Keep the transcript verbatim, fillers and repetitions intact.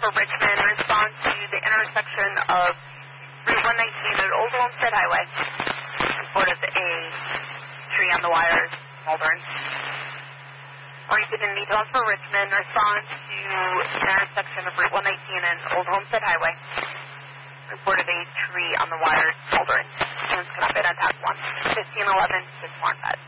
for Richmond. Respond to the intersection of Route one nineteen and Old Homestead Highway. Reported a tree on the wires, smoldering. Oriented in details for Richmond. Respond to the intersection of Route one nineteen and Old Homestead Highway. Reported a tree on the wires, smoldering. Students cannot bid on task one. fifteen eleven, six more on bed.